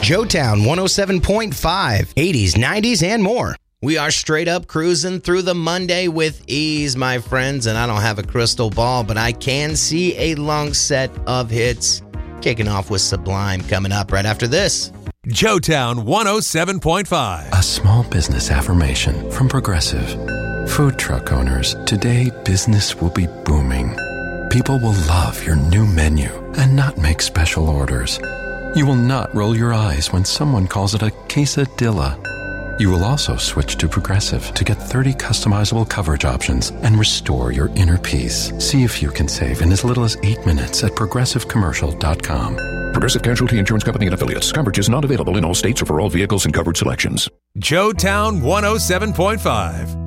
Joetown 107.5, 80s, 90s, and more. We are straight up cruising through the Monday with ease, my friends, and I don't have a crystal ball, but I can see a long set of hits. Kicking off with Sublime coming up right after this. Joetown 107.5. A small business affirmation from Progressive. Food truck owners, today business will be booming. People will love your new menu and not make special orders. You will not roll your eyes when someone calls it a quesadilla. You will also switch to Progressive to get 30 customizable coverage options and restore your inner peace. See if you can save in as little as 8 minutes at progressivecommercial.com. Progressive Casualty Insurance Company and Affiliates. Coverage is not available in all states or for all vehicles and covered selections. Joetown 107.5.